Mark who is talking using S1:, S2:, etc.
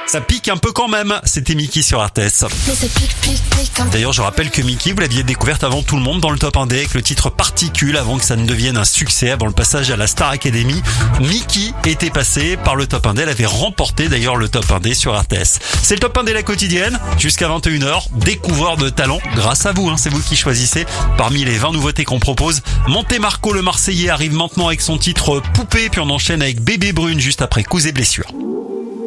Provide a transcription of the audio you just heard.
S1: Ça pique un peu quand même, c'était Miki sur RTS. D'ailleurs, je rappelle que Miki, vous l'aviez découverte avant tout le monde dans le Top 1D avec le titre Particules, avant que ça ne devienne un succès, avant le passage à la Star Academy. Miki était passée par le Top 1D, elle avait remporté d'ailleurs le Top 1D sur RTS. C'est le Top 1D la quotidienne, jusqu'à 21h, découvreur de talent grâce à vous, c'est vous qui choisissez parmi les 20 nouveautés qu'on propose. Monte Marco le Marseillais arrive maintenant avec son titre Poupée, puis on enchaîne avec Bébé Brune juste après Coups et Blessures.